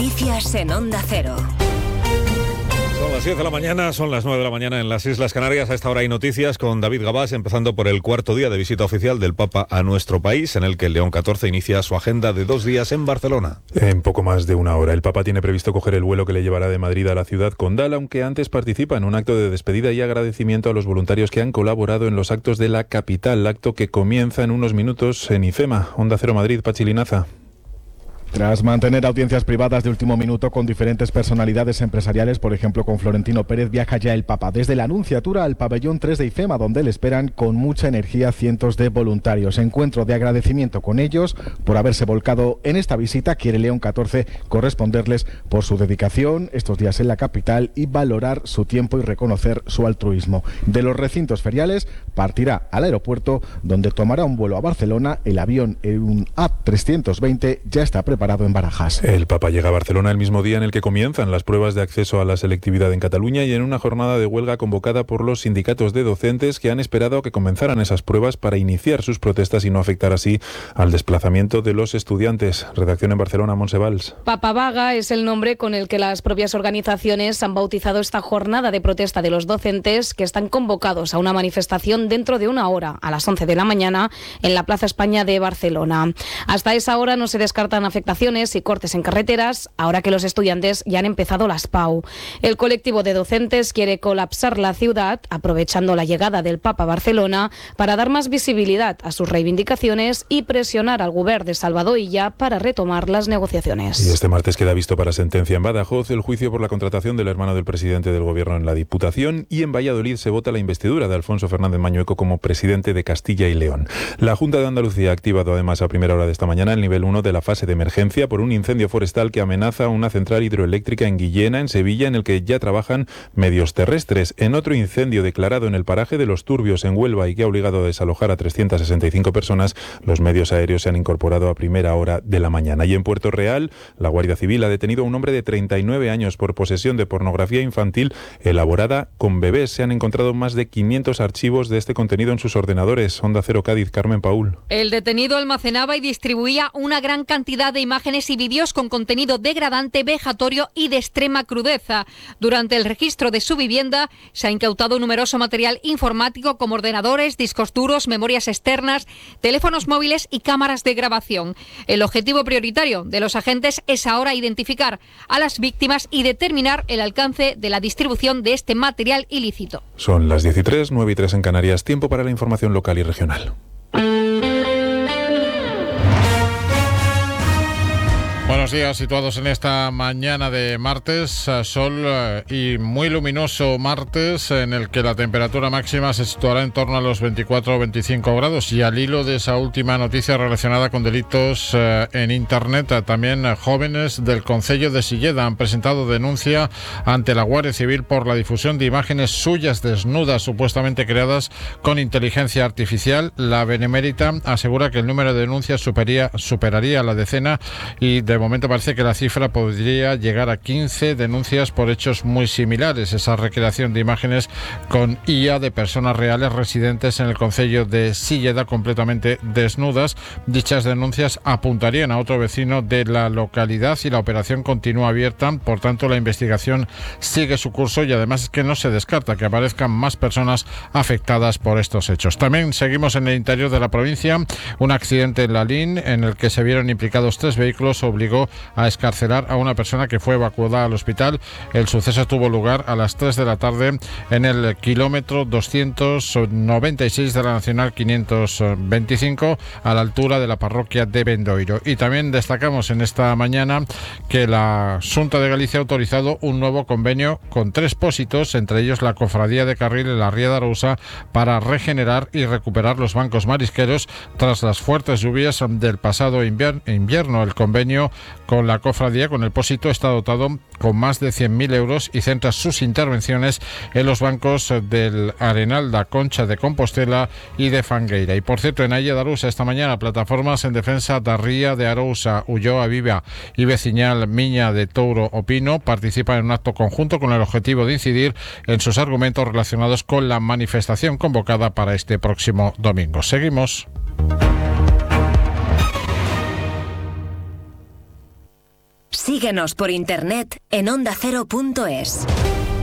Noticias en Onda Cero. Son las 10 de la mañana, son las 9 de la mañana en las Islas Canarias. A esta hora hay noticias con David Gabás, empezando por el cuarto día de visita oficial del Papa a nuestro país, en el que el León XIV inicia su agenda de 2 días en Barcelona. En poco más de una hora, el Papa tiene previsto coger el vuelo que le llevará de Madrid a la ciudad condal, aunque antes participa en un acto de despedida y agradecimiento a los voluntarios que han colaborado en los actos de la capital, acto que comienza en unos minutos en IFEMA. Onda Cero Madrid, Pachi Linaza. Tras mantener audiencias privadas de último minuto con diferentes personalidades empresariales, por ejemplo con Florentino Pérez, viaja ya el Papa desde la Anunciatura al pabellón 3 de IFEMA, donde le esperan con mucha energía cientos de voluntarios. Encuentro de agradecimiento con ellos por haberse volcado en esta visita. Quiere León XIV corresponderles por su dedicación estos días en la capital y valorar su tiempo y reconocer su altruismo. De los recintos feriales partirá al aeropuerto, donde tomará un vuelo a Barcelona. El avión, un A320, ya está preparado en Barajas. El Papa llega a Barcelona el mismo día en el que comienzan las pruebas de acceso a la selectividad en Cataluña y en una jornada de huelga convocada por los sindicatos de docentes que han esperado a que comenzaran esas pruebas para iniciar sus protestas y no afectar así al desplazamiento de los estudiantes. Redacción en Barcelona, Montse Valls. Papa Vaga es el nombre con el que las propias organizaciones han bautizado esta jornada de protesta de los docentes, que están convocados a una manifestación dentro de una hora, a las 11 de la mañana, en la Plaza España de Barcelona. Hasta esa hora no se descartan afectaciones y cortes en carreteras, ahora que los estudiantes ya han empezado las PAU. El colectivo de docentes quiere colapsar la ciudad, aprovechando la llegada del Papa a Barcelona, para dar más visibilidad a sus reivindicaciones y presionar al Govern de Salvador Illa para retomar las negociaciones. Y este martes queda visto para sentencia en Badajoz el juicio por la contratación del hermano del presidente del Gobierno en la Diputación, y en Valladolid se vota la investidura de Alfonso Fernández Mañueco como presidente de Castilla y León. La Junta de Andalucía ha activado además a primera hora de esta mañana el nivel 1 de la fase de emergencia por un incendio forestal que amenaza una central hidroeléctrica en Guillena, en Sevilla, en el que ya trabajan medios terrestres. En otro incendio declarado en el paraje de Los Turbios, en Huelva, y que ha obligado a desalojar a 365 personas, los medios aéreos se han incorporado a primera hora de la mañana. Y en Puerto Real, la Guardia Civil ha detenido a un hombre de 39 años por posesión de pornografía infantil elaborada con bebés. Se han encontrado más de 500 archivos de este contenido en sus ordenadores. Onda Cero Cádiz, Carmen Paúl. El detenido almacenaba y distribuía una gran cantidad de imágenes y vídeos con contenido degradante, vejatorio y de extrema crudeza. Durante el registro de su vivienda se ha incautado numeroso material informático como ordenadores, discos duros, memorias externas, teléfonos móviles y cámaras de grabación. El objetivo prioritario de los agentes es ahora identificar a las víctimas y determinar el alcance de la distribución de este material ilícito. Son las 10:03, 9:03 en Canarias. Tiempo para la información local y regional. Buenos días, situados en esta mañana de martes, sol y muy luminoso martes, en el que la temperatura máxima se situará en torno a los 24 o 25 grados. Y al hilo de esa última noticia relacionada con delitos en Internet, también jóvenes del concello de Silleda han presentado denuncia ante la Guardia Civil por la difusión de imágenes suyas desnudas, supuestamente creadas con inteligencia artificial. La Benemérita asegura que el número de denuncias superaría la decena, y de momento parece que la cifra podría llegar a 15 denuncias por hechos muy similares. Esa recreación de imágenes con IA de personas reales residentes en el concello de Silleda completamente desnudas. Dichas denuncias apuntarían a otro vecino de la localidad y la operación continúa abierta. Por tanto, la investigación sigue su curso y además es que no se descarta que aparezcan más personas afectadas por estos hechos. También seguimos en el interior de la provincia. Un accidente en Lalín en el que se vieron implicados 3 vehículos obligó a excarcelar a una persona que fue evacuada al hospital. El suceso tuvo lugar a las 3 de la tarde en el kilómetro 296 de la Nacional 525, a la altura de la parroquia de Bendoiro. Y también destacamos en esta mañana que la Xunta de Galicia ha autorizado un nuevo convenio con 3 pósitos, entre ellos la Cofradía de Carril en la Ría de Arousa, para regenerar y recuperar los bancos marisqueros tras las fuertes lluvias del pasado invierno. El convenio con la cofradía, con el pósito, está dotado con más de 100.000 euros y centra sus intervenciones en los bancos del Arenal da Concha de Compostela y de Fangueira. Y por cierto, en Illa de Arousa esta mañana, plataformas en defensa da Ría de Arousa, Ulloa Viva y Veciñal Miña de Touro o Pino participan en un acto conjunto con el objetivo de incidir en sus argumentos relacionados con la manifestación convocada para este próximo domingo. Seguimos. Síguenos por internet en ondacero.es.